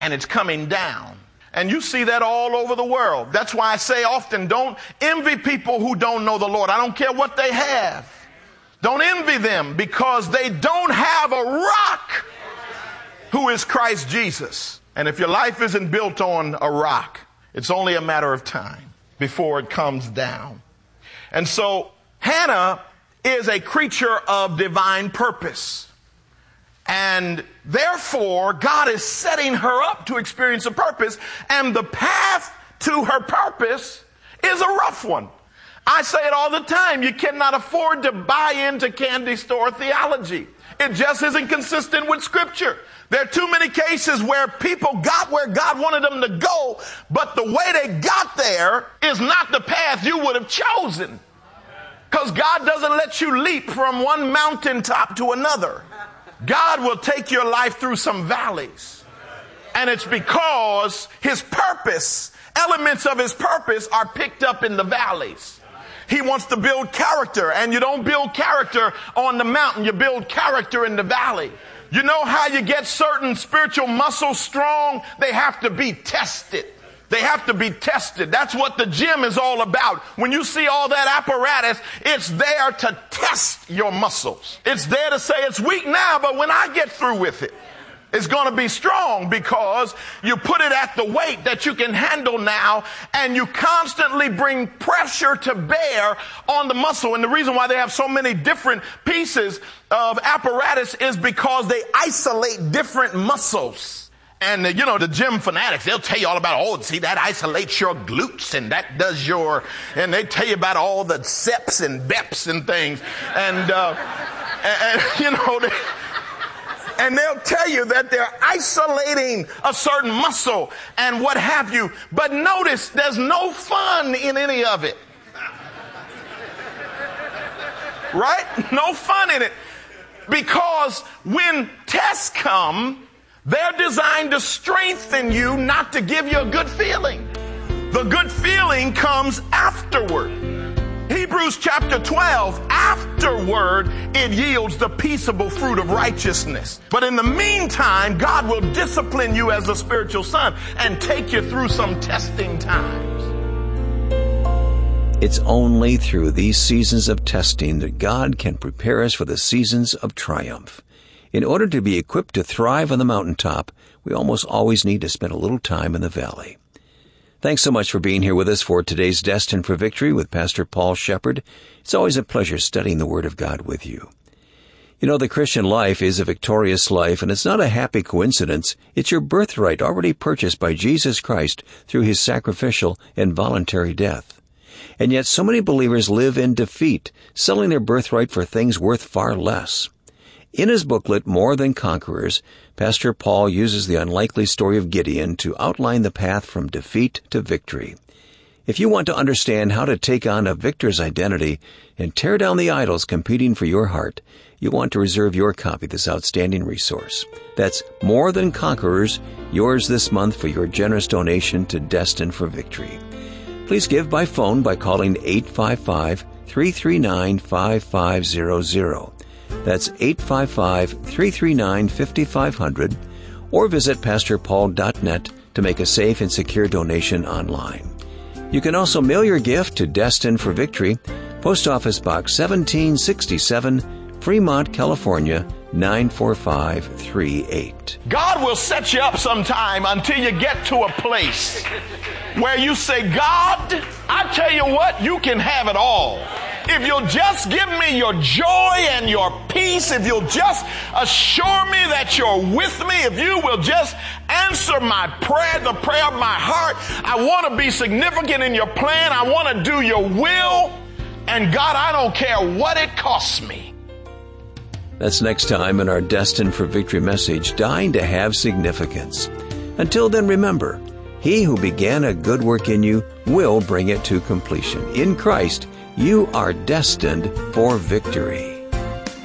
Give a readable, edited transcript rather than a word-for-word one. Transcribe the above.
and it's coming down. And you see that all over the world. That's why I say often, don't envy people who don't know the Lord. I don't care what they have. Don't envy them because they don't have a rock who is Christ Jesus. And if your life isn't built on a rock, it's only a matter of time before it comes down. And so Hannah is a creature of divine purpose. And therefore, God is setting her up to experience a purpose. And the path to her purpose is a rough one. I say it all the time. You cannot afford to buy into candy store theology. It just isn't consistent with Scripture. There are too many cases where people got where God wanted them to go, but the way they got there is not the path you would have chosen. Because God doesn't let you leap from one mountaintop to another. God will take your life through some valleys. And it's because his purpose, elements of his purpose are picked up in the valleys. He wants to build character, and you don't build character on the mountain. You build character in the valley. You know how you get certain spiritual muscles strong? They have to be tested. They have to be tested. That's what the gym is all about. When you see all that apparatus, it's there to test your muscles. It's there to say it's weak now, but when I get through with it, it's going to be strong because you put it at the weight that you can handle now, and you constantly bring pressure to bear on the muscle. And the reason why they have so many different pieces of apparatus is because they isolate different muscles. And, you know, the gym fanatics, they'll tell you all about, oh, see, that isolates your glutes and that does your, and they tell you about all the seps and beps and things. And you know, and they'll tell you that they're isolating a certain muscle and what have you. But notice there's no fun in any of it. Right? No fun in it. Because when tests come, they're designed to strengthen you, not to give you a good feeling. The good feeling comes afterward. Hebrews chapter 12, afterward, it yields the peaceable fruit of righteousness. But in the meantime, God will discipline you as a spiritual son and take you through some testing times. It's only through these seasons of testing that God can prepare us for the seasons of triumph. In order to be equipped to thrive on the mountaintop, we almost always need to spend a little time in the valley. Thanks so much for being here with us for today's Destined for Victory with Pastor Paul Shepherd. It's always a pleasure studying the Word of God with you. You know, the Christian life is a victorious life, and it's not a happy coincidence. It's your birthright already purchased by Jesus Christ through his sacrificial and voluntary death. And yet so many believers live in defeat, selling their birthright for things worth far less. In his booklet, More Than Conquerors, Pastor Paul uses the unlikely story of Gideon to outline the path from defeat to victory. If you want to understand how to take on a victor's identity and tear down the idols competing for your heart, you want to reserve your copy of this outstanding resource. That's More Than Conquerors, yours this month for your generous donation to Destined for Victory. Please give by phone by calling 855-339-5500. That's 855-339-5500, or visit pastorpaul.net to make a safe and secure donation online. You can also mail your gift to Destined for Victory, Post Office Box 1767, Fremont, California, 94538. God will set you up sometime until you get to a place where you say, God, I tell you what, you can have it all. If you'll just give me your joy and your peace, if you'll just assure me that you're with me, if you will just answer my prayer, the prayer of my heart, I want to be significant in your plan. I want to do your will. And God, I don't care what it costs me. That's next time in our Destined for Victory message, Dying to Have Significance. Until then, remember, he who began a good work in you will bring it to completion. In Christ, you are destined for victory.